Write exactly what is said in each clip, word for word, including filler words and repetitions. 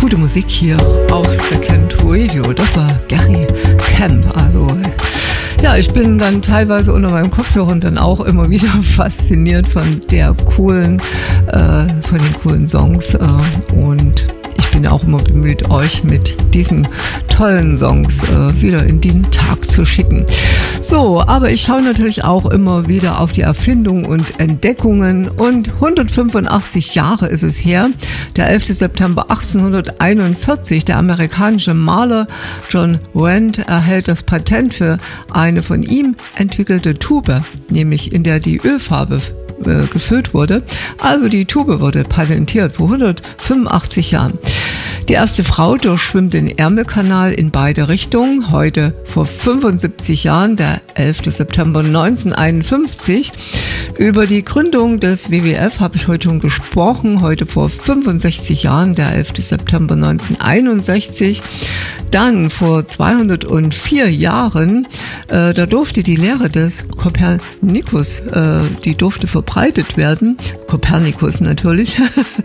gute Musik hier auf Second Radio. Das war Gary Kemp. Also ja, ich bin dann teilweise unter meinem Kopfhörer dann auch immer wieder fasziniert von der coolen, äh, von den coolen Songs äh, und ich bin auch immer bemüht, euch mit diesen tollen Songs äh, wieder in den Tag zu schicken. So, aber ich schaue natürlich auch immer wieder auf die Erfindungen und Entdeckungen und hundertfünfundachtzig Jahre ist es her, der elfter September achtzehnhunderteinundvierzig, der amerikanische Maler John Wendt erhält das Patent für eine von ihm entwickelte Tube, nämlich in der die Ölfarbe äh, gefüllt wurde. Also die Tube wurde patentiert vor hundertfünfundachtzig Jahren. Die erste Frau durchschwimmt den Ärmelkanal in beide Richtungen. Heute vor fünfundsiebzig Jahren, der elfter September neunzehnhunderteinundfünfzig. Über die Gründung des W W F habe ich heute schon gesprochen. Heute vor fünfundsechzig Jahren, der elfter September neunzehnhunderteinundsechzig. Dann vor zweihundertvier Jahren, äh, da durfte die Lehre des Kopernikus, äh, die durfte verbreitet werden. Kopernikus natürlich.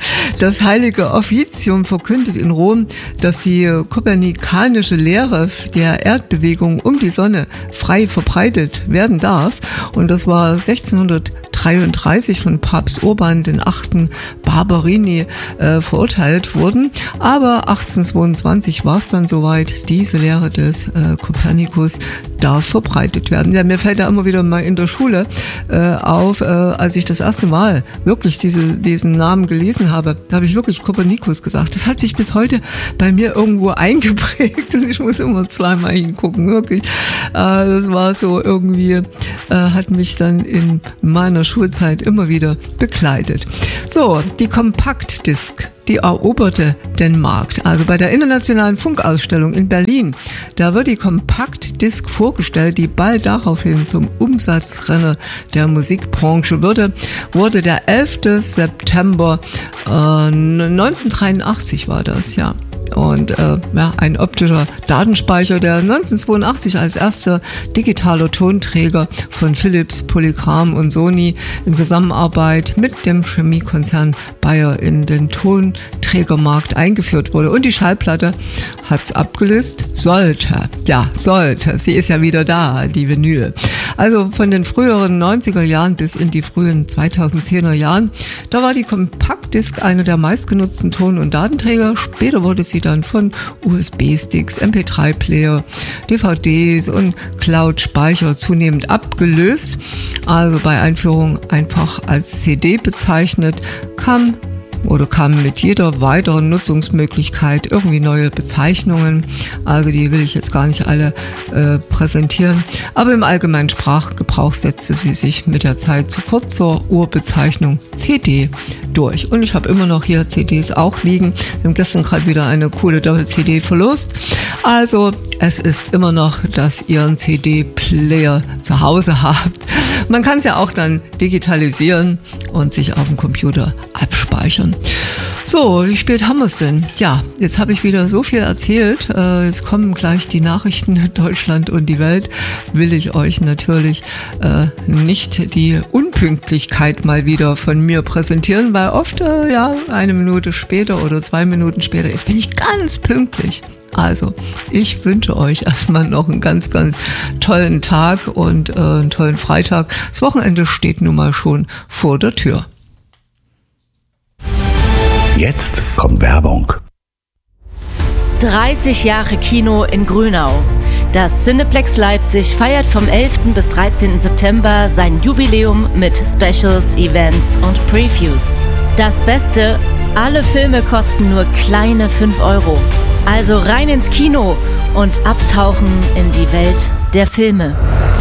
Das heilige Offizium verkündet in Rom, dass die kopernikanische Lehre der Erdbewegung um die Sonne frei verbreitet werden darf. Und das war sechzehnhundertdreiunddreißig von Papst Urban den achten Barberini äh, verurteilt worden. Aber achtzehnhundertzweiundzwanzig war es dann soweit, diese Lehre des äh, Kopernikus darf verbreitet werden. Ja, mir fällt da immer wieder mal in der Schule äh, auf, äh, als ich das erste Mal wirklich diese, diesen Namen gelesen habe, da habe ich wirklich Kopernikus gesagt. Das hat sich bis heute bei mir irgendwo eingeprägt und ich muss immer zweimal hingucken, wirklich. Äh, das war so irgendwie, äh, hat mich dann in meiner Schulzeit immer wieder begleitet. So, die Kompaktdisk, die eroberte den Markt. Also bei der Internationalen Funkausstellung in Berlin, da wird die Kompaktdisk vorgestellt, die bald daraufhin zum Umsatzrenner der Musikbranche wurde, wurde der elfter September äh, neunzehnhundertdreiundachtzig war das, ja. Und äh, ja, ein optischer Datenspeicher, der neunzehnhundertzweiundachtzig als erster digitaler Tonträger von Philips, Polygram und Sony in Zusammenarbeit mit dem Chemiekonzern Bayer in den Tonträgermarkt eingeführt wurde. Und die Schallplatte hat's abgelöst. Sollte, ja, sollte. Sie ist ja wieder da, die Vinyl. Also von den früheren neunziger Jahren bis in die frühen zweitausendzehner Jahren, da war die Kompaktdisk einer der meistgenutzten Ton- und Datenträger. Später wurde sie dann von U S B-Sticks, M P drei Player, D V Ds und Cloud-Speicher zunehmend abgelöst. Also bei Einführung einfach als C D bezeichnet, kam oder kamen mit jeder weiteren Nutzungsmöglichkeit irgendwie neue Bezeichnungen. Also die will ich jetzt gar nicht alle äh, präsentieren. Aber im allgemeinen Sprachgebrauch setzte sie sich mit der Zeit zu kurz zur Urbezeichnung C D durch. Und ich habe immer noch hier C Ds auch liegen. Wir haben gestern gerade wieder eine coole Doppel-C D verlost. Also es ist immer noch, dass ihr einen C D-Player zu Hause habt. Man kann es ja auch dann digitalisieren und sich auf dem Computer abspeichern. So, wie spät haben wir es denn? Ja, jetzt habe ich wieder so viel erzählt. Äh, jetzt kommen gleich die Nachrichten Deutschland und die Welt. Will ich euch natürlich äh, nicht die Unpünktlichkeit mal wieder von mir präsentieren, weil oft äh, ja eine Minute später oder zwei Minuten später, jetzt bin ich ganz pünktlich. Also, ich wünsche euch erstmal noch einen ganz, ganz tollen Tag und äh, einen tollen Freitag. Das Wochenende steht nun mal schon vor der Tür. Jetzt kommt Werbung. dreißig Jahre Kino in Grünau. Das Cineplex Leipzig feiert vom elften bis dreizehnten September sein Jubiläum mit Specials, Events und Previews. Das Beste, alle Filme kosten nur kleine fünf Euro. Also rein ins Kino und abtauchen in die Welt der Filme.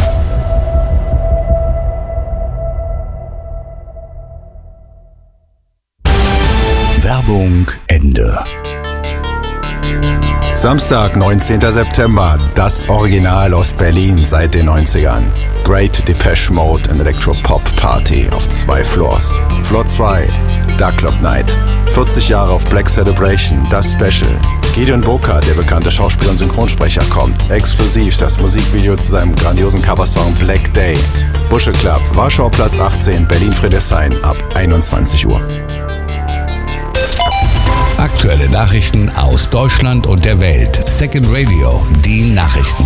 Werbung Ende. Samstag, neunzehnter September, das Original aus Berlin seit den neunzigern. Great Depeche Mode and Electro Pop Party auf zwei Floors. Floor zwei, Dark Club Night. vierzig Jahre auf Black Celebration, das Special. Gideon Boka, der bekannte Schauspieler und Synchronsprecher, kommt. Exklusiv das Musikvideo zu seinem grandiosen Coversong Black Day. Busche Club, Warschau Platz achtzehn, Berlin-Friedrichshain ab einundzwanzig Uhr. Aktuelle Nachrichten aus Deutschland und der Welt. Second Radio, die Nachrichten.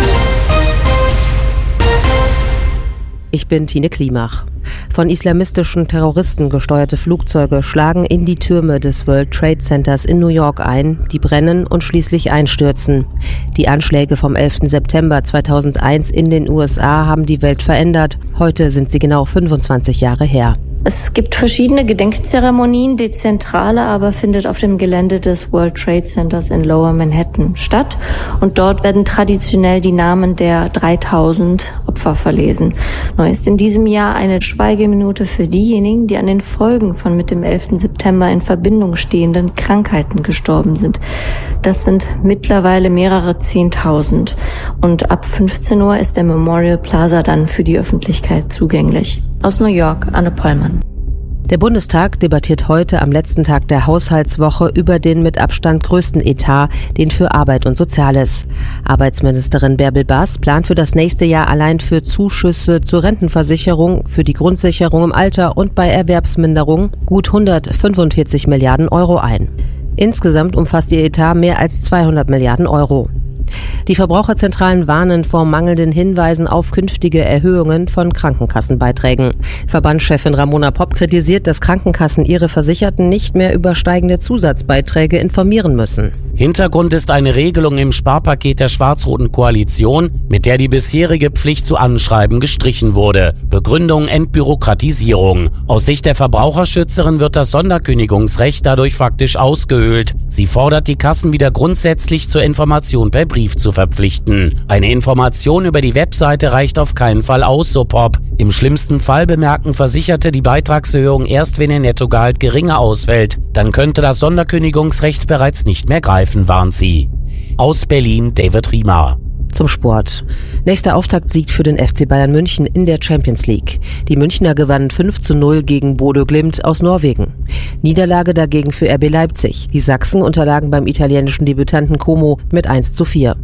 Ich bin Tine Klimach. Von islamistischen Terroristen gesteuerte Flugzeuge schlagen in die Türme des World Trade Centers in New York ein, die brennen und schließlich einstürzen. Die Anschläge vom elften September zweitausendeins in den U S A haben die Welt verändert. Heute sind sie genau fünfundzwanzig Jahre her. Es gibt verschiedene Gedenkzeremonien. Die zentrale aber findet auf dem Gelände des World Trade Centers in Lower Manhattan statt. Und dort werden traditionell die Namen der dreitausend Opfer verlesen. Neu ist in diesem Jahr eine Schweigeminute für diejenigen, die an den Folgen von mit dem elften September in Verbindung stehenden Krankheiten gestorben sind. Das sind mittlerweile mehrere Zehntausend. Und ab fünfzehn Uhr ist der Memorial Plaza dann für die Öffentlichkeit zugänglich. Aus New York, Anne Pollmann. Der Bundestag debattiert heute am letzten Tag der Haushaltswoche über den mit Abstand größten Etat, den für Arbeit und Soziales. Arbeitsministerin Bärbel Baas plant für das nächste Jahr allein für Zuschüsse zur Rentenversicherung, für die Grundsicherung im Alter und bei Erwerbsminderung gut hundertfünfundvierzig Milliarden Euro ein. Insgesamt umfasst ihr Etat mehr als zweihundert Milliarden Euro. Die Verbraucherzentralen warnen vor mangelnden Hinweisen auf künftige Erhöhungen von Krankenkassenbeiträgen. Verbandschefin Ramona Popp kritisiert, dass Krankenkassen ihre Versicherten nicht mehr über steigende Zusatzbeiträge informieren müssen. Hintergrund ist eine Regelung im Sparpaket der schwarz-roten Koalition, mit der die bisherige Pflicht zu Anschreiben gestrichen wurde. Begründung Entbürokratisierung. Aus Sicht der Verbraucherschützerin wird das Sonderkündigungsrecht dadurch faktisch ausgehöhlt. Sie fordert die Kassen wieder grundsätzlich zur Information per Brief zu verpflichten. Eine Information über die Webseite reicht auf keinen Fall aus, so Popp. Im schlimmsten Fall bemerken Versicherte die Beitragserhöhung erst, wenn ihr Nettogehalt geringer ausfällt. Dann könnte das Sonderkündigungsrecht bereits nicht mehr greifen, warnt sie. Aus Berlin, David Riemer. Zum Sport. Nächster Auftaktsieg für den F C Bayern München in der Champions League. Die Münchner gewannen fünf zu null gegen Bodø Glimt aus Norwegen. Niederlage dagegen für R B Leipzig. Die Sachsen unterlagen beim italienischen Debütanten Como mit eins zu vier.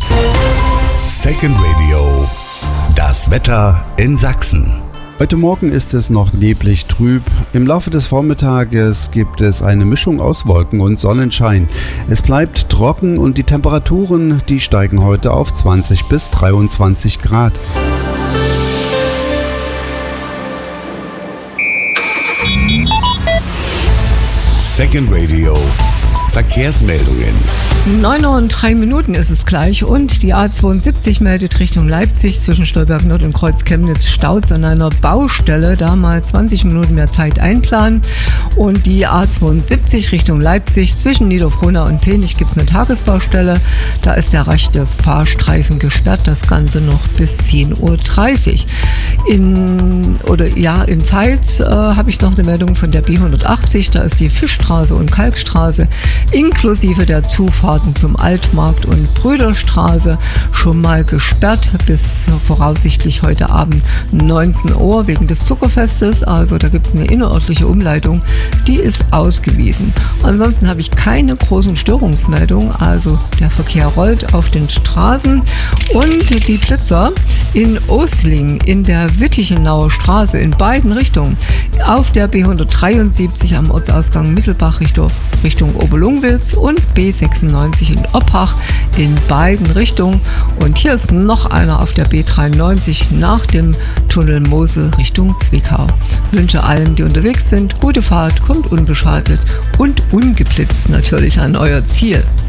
Second Radio, das Wetter in Sachsen. Heute Morgen ist es noch neblig trüb. Im Laufe des Vormittages gibt es eine Mischung aus Wolken und Sonnenschein. Es bleibt trocken und die Temperaturen, die steigen heute auf zwanzig bis dreiundzwanzig Grad. Second Radio, Verkehrsmeldungen. neun Uhr und drei Minuten ist es gleich und die A zweiundsiebzig meldet Richtung Leipzig zwischen Stolberg Nord und Kreuz Chemnitz Staus an einer Baustelle. Da mal zwanzig Minuten mehr Zeit einplanen. Und die A zweiundsiebzig Richtung Leipzig zwischen Niederfrohnau und Penich gibt es eine Tagesbaustelle. Da ist der rechte Fahrstreifen gesperrt. Das Ganze noch bis zehn Uhr dreißig. In, oder ja, in Zeitz äh, habe ich noch eine Meldung von der B hundertachtzig. Da ist die Fischstraße und Kalkstraße inklusive der Zufahrten zum Altmarkt und Brüderstraße schon mal gesperrt bis voraussichtlich heute Abend neunzehn Uhr wegen des Zuckerfestes. Also da gibt es eine innerörtliche Umleitung, die ist ausgewiesen. Ansonsten habe ich keine großen Störungsmeldungen, also der Verkehr rollt auf den Straßen und die Blitzer in Osling in der Wittichenauer Straße in beiden Richtungen auf der B hundertdreiundsiebzig am Ortsausgang Mittelbach Richtung, Richtung Oberlungwitz und B sechsundneunzig in Oppach in beiden Richtungen. Und hier ist noch einer auf der B dreiundneunzig nach dem Tunnel Mosel Richtung Zwickau. Ich wünsche allen, die unterwegs sind, gute Fahrt, kommt unbeschadet und ungeblitzt natürlich an euer Ziel.